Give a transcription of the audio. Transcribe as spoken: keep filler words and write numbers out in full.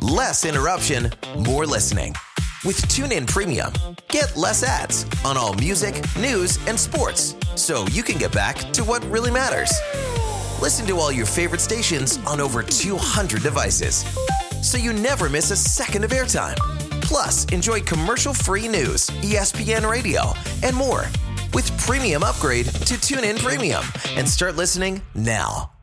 Less interruption, more listening. With TuneIn Premium, get less ads on all music, news, and sports, so you can get back to what really matters. Listen to all your favorite stations on over two hundred devices, so you never miss a second of airtime. Plus, enjoy commercial-free news, E S P N Radio, and more. With Premium, upgrade to TuneIn Premium and start listening now.